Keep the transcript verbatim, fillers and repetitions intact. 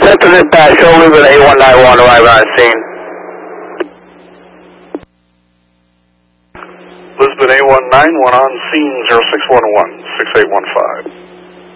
Center dispatch, show Lisbon eight one nine one arriving on scene. Lisbon eight one nine one on scene, zero six one one, six eight one five.